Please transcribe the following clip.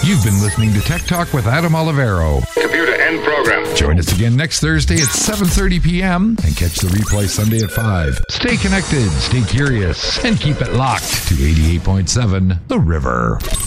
You've been listening to Tech Talk with Adam Olivero. Computer, end program. Join us again next Thursday at 7:30 p.m. and catch the replay Sunday at 5. Stay connected, stay curious, and keep it locked to 88.7 The River.